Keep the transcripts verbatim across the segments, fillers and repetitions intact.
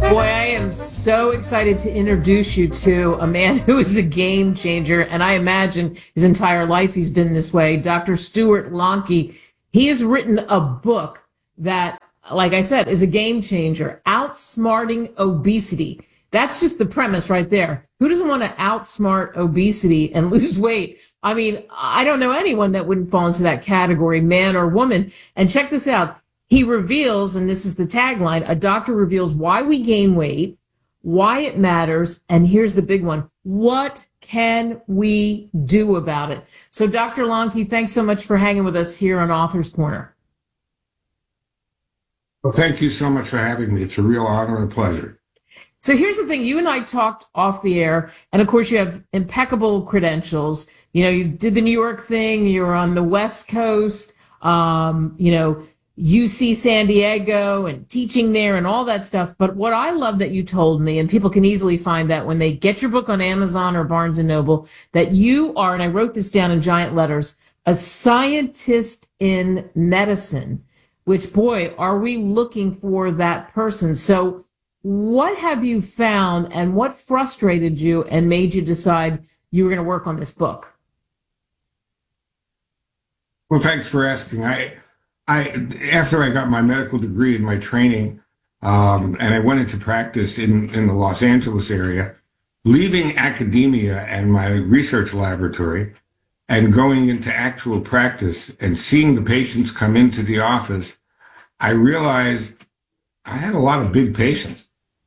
Boy, I am so excited to introduce you to a man who is a game changer, and I imagine his entire life he's been this way. Doctor Stuart Lonke. He has written a book that, like I said, is a game changer, Outsmarting Obesity. That's just the premise right there. Who doesn't want to outsmart obesity and lose weight? I mean, I don't know anyone that wouldn't fall into that category, man or woman. And check this out. He reveals, and this is the tagline, a doctor reveals why we gain weight, why it matters, and here's the big one. What can we do about it? So, Doctor Lonke, thanks so much for hanging with us here on Author's Corner. Well, thank you so much for having me. It's a real honor and a pleasure. So here's the thing. You and I talked off the air, and of course you have impeccable credentials. You know, you did the New York thing. You were on the West Coast, um, you know, U C San Diego and teaching there and all that stuff. But what I love that you told me, and people can easily find that when they get your book on Amazon or Barnes and Noble, that you are, and I wrote this down in giant letters, a scientist in medicine, which, boy, are we looking for that person. So what have you found and what frustrated you and made you decide you were going to work on this book? Well, thanks for asking. I, I, after I got my medical degree and my training, um, and I went into practice in, in the Los Angeles area, leaving academia and my research laboratory and going into actual practice and seeing the patients come into the office, I realized I had a lot of big patients.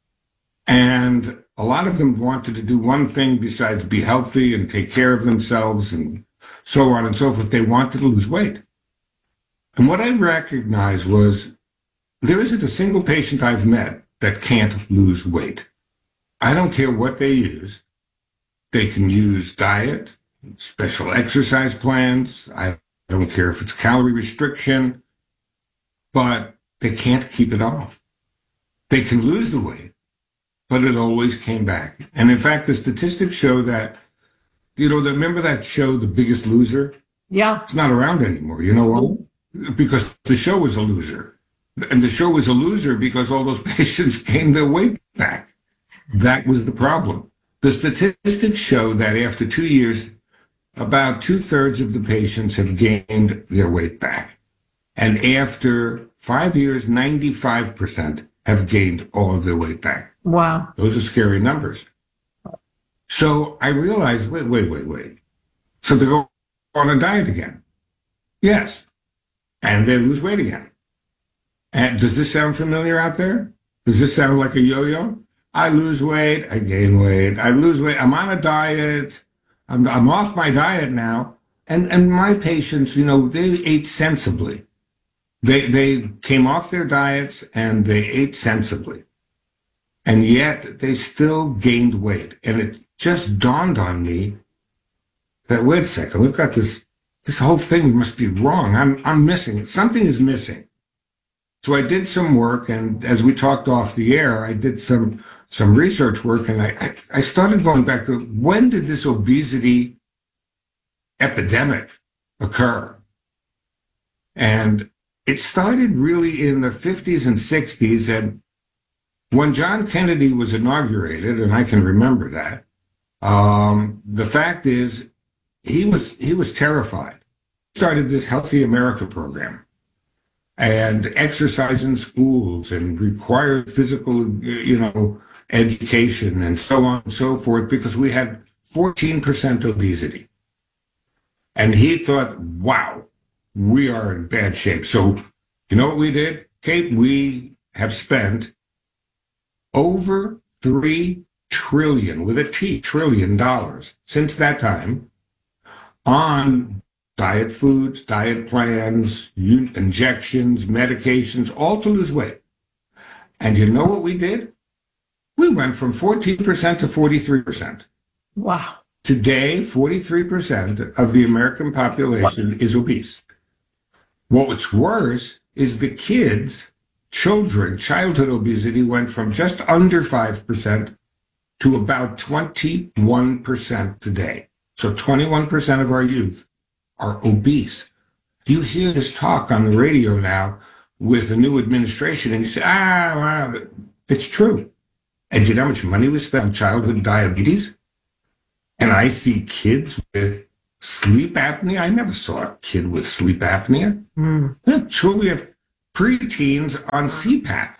And a lot of them wanted to do one thing besides be healthy and take care of themselves and so on and so forth. They wanted to lose weight. And what I recognized was there isn't a single patient I've met that can't lose weight. I don't care what they use. They can use diet, special exercise plans. I don't care if it's calorie restriction, but they can't keep it off. They can lose the weight, but it always came back. And in fact, the statistics show that, you know, remember that show, The Biggest Loser? Yeah. It's not around anymore. You know why? Because the show was a loser. And the show was a loser because all those patients gained their weight back. That was the problem. The statistics show that after two years, about two-thirds of the patients have gained their weight back. And after five years, ninety-five percent have gained all of their weight back. Wow. Those are scary numbers. So I realized, wait, wait, wait, wait. So they go on a diet again. Yes. And they lose weight again. And does this sound familiar out there? Does this sound like a yo-yo? I lose weight, I gain weight, I lose weight, I'm on a diet, I'm, I'm off my diet now. And, and my patients, you know, they ate sensibly. They, they came off their diets and they ate sensibly. And yet they still gained weight. And it just dawned on me that, wait a second, we've got this, this whole thing must be wrong. I'm, I'm missing it. Something is missing. So I did some work, and as we talked off the air, I did some, some research work, and I, I, I started going back to when did this obesity epidemic occur? And it started really in the fifties and sixties, and when John Kennedy was inaugurated, and I can remember that, um, the fact is he was he was terrified. He started this Healthy America program and exercise in schools and required physical, you know, education and so on and so forth because we had fourteen percent obesity. And he thought, wow, we are in bad shape. So you know what we did, Kate? We have spent over three trillion, with a T, trillion dollars since that time on diet foods, diet plans, injections, medications, all to lose weight. And you know what we did? We went from fourteen percent to forty-three percent. Wow. Today, forty-three percent of the American population is obese. What's worse is the kids, children, childhood obesity went from just under five percent to about twenty-one percent today. So twenty-one percent of our youth are obese. You hear this talk on the radio now with the new administration, and you say, ah, well, it's true. And you know how much money was spent on childhood diabetes? And I see kids with sleep apnea. I never saw a kid with sleep apnea. Mm. Sure, we have preteens on C PAP.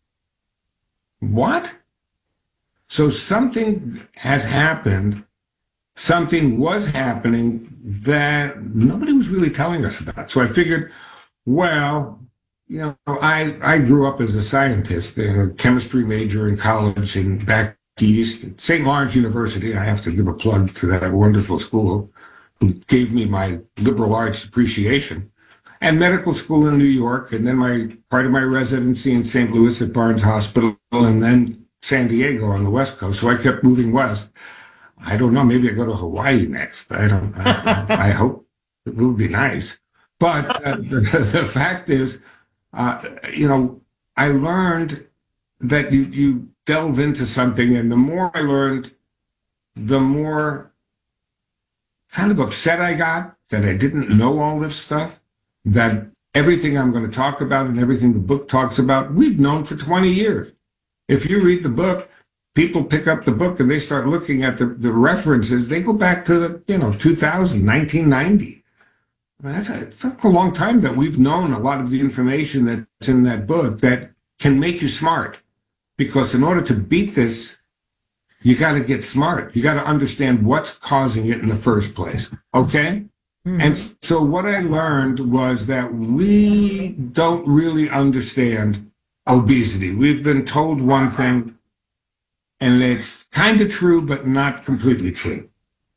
What? So something has happened, something was happening that nobody was really telling us about. So I figured, well, you know, I, I grew up as a scientist, a chemistry major in college and back east at Saint Lawrence University. I have to give a plug to that wonderful school who gave me my liberal arts appreciation, and medical school in New York, and then my part of my residency in Saint Louis at Barnes Hospital, and then San Diego on the West Coast. So I kept moving west. I don't know. Maybe I go to Hawaii next. I don't. I, I hope it would be nice. But uh, the, the fact is, uh, you know, I learned that you you delve into something, and the more I learned, the more kind of upset I got that I didn't know all this stuff, that everything I'm going to talk about and everything the book talks about, we've known for twenty years. If you read the book, people pick up the book and they start looking at the, the references. They go back to the, you know, two thousand, nineteen ninety. I mean, that's a, it's a long time that we've known a lot of the information that's in that book that can make you smart. Because in order to beat this, you got to get smart. You got to understand what's causing it in the first place. Okay? Mm-hmm. And so what I learned was that we don't really understand obesity. We've been told one thing, and it's kind of true, but not completely true.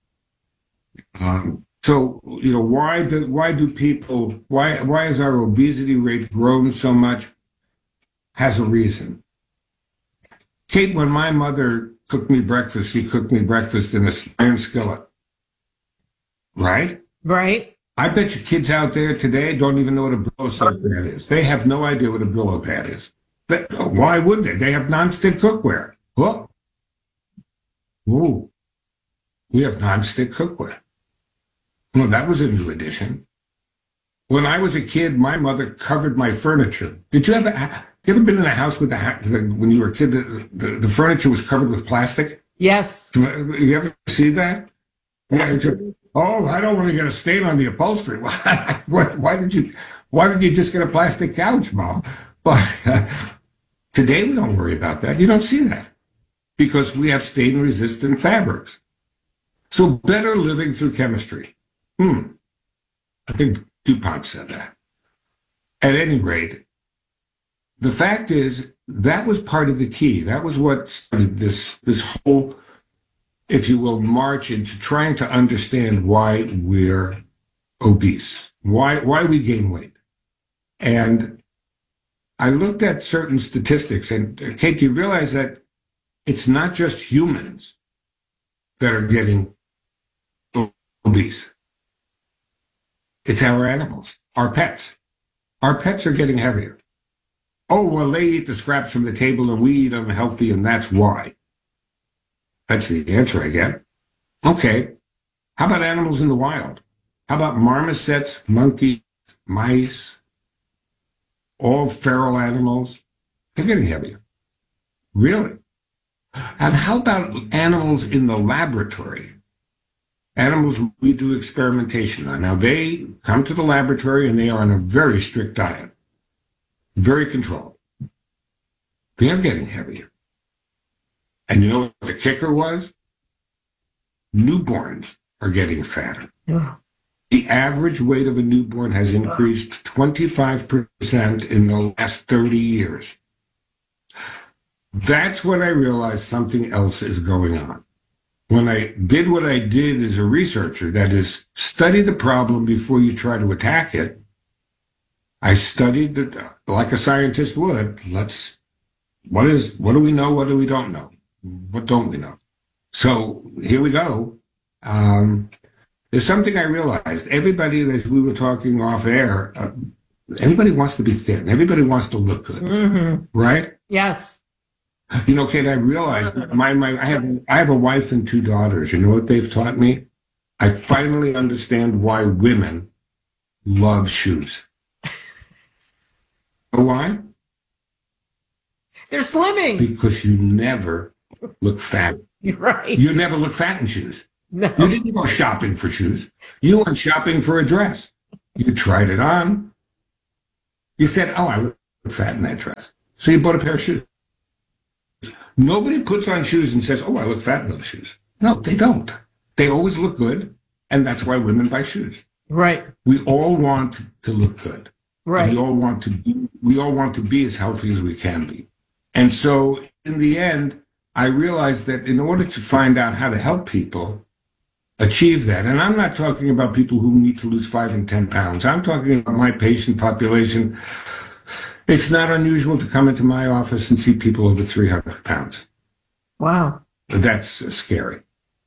Um, so, you know, why do, why do people, why, why has our obesity rate grown so much? Has a reason. Kate, when my mother cooked me breakfast, she cooked me breakfast in a iron skillet. Right? Right. I bet you kids out there today don't even know what a Brillo soap pad is. They have no idea what a Brillo pad is. But why would they? They have nonstick cookware. Look. Ooh. We have nonstick cookware. Well, that was a new addition. When I was a kid, my mother covered my furniture. Did you ever, you ever been in a house with the, when you were a kid, the, the, the furniture was covered with plastic? Yes. You ever see that? Yeah. Oh, I don't want to get a stain on the upholstery. Why, why did you, why did you just get a plastic couch, Mom? But uh, today we don't worry about that. You don't see that because we have stain-resistant fabrics. So better living through chemistry. Hmm. I think DuPont said that. At any rate, the fact is that was part of the key. That was what started this, this whole, if you will, march into trying to understand why we're obese, why, why we gain weight. And I looked at certain statistics, and uh, Kate, you realize that it's not just humans that are getting obese. It's our animals, our pets. Our pets are getting heavier. Oh, well, they eat the scraps from the table and we eat unhealthy, and that's why. That's the answer I get. Okay. How about animals in the wild? How about marmosets, monkeys, mice, all feral animals? They're getting heavier. Really? And how about animals in the laboratory? Animals we do experimentation on. Now, they come to the laboratory and they are on a very strict diet, very controlled. They're getting heavier. And you know what the kicker was? Newborns are getting fatter. Yeah. The average weight of a newborn has increased twenty-five percent in the last thirty years. That's when I realized something else is going on. When I did what I did as a researcher, that is, study the problem before you try to attack it, I studied it like a scientist would. Let's, what is, what do we know? What do we don't know? What don't we know? So here we go. Um, there's something I realized. Everybody, as we were talking off air, uh, everybody wants to be thin. Everybody wants to look good, mm-hmm. Right? Yes. You know, Kate, I realized my, my, I have, I have a wife and two daughters. You know what they've taught me? I finally understand why women love shoes. Know why? They're slimming. Because you never look fat. You're right. You never look fat in shoes. No. You didn't go shopping for shoes. You went shopping for a dress. You tried it on. You said, oh, I look fat in that dress. So you bought a pair of shoes. Nobody puts on shoes and says, oh, I look fat in those shoes. No, they don't. They always look good. And that's why women buy shoes. Right. We all want to look good. Right. And we all want to be, we all want to be as healthy as we can be. And so in the end, I realized that in order to find out how to help people achieve that, and I'm not talking about people who need to lose five and ten pounds. I'm talking about my patient population. It's not unusual to come into my office and see people over three hundred pounds. Wow. That's uh, scary.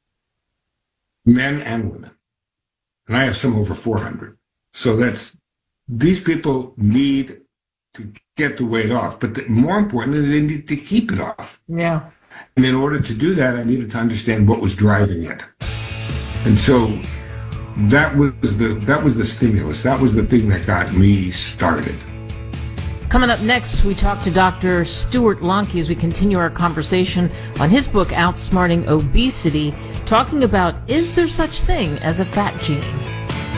Men and women. And I have some over four hundred. So that's, these people need to get the weight off, but the, more importantly, they need to keep it off. Yeah. And in order to do that, I needed to understand what was driving it. And so that was the that was the stimulus. That was the thing that got me started. Coming up next, we talk to Doctor Stuart Lonke as we continue our conversation on his book, Outsmarting Obesity, talking about, is there such thing as a fat gene?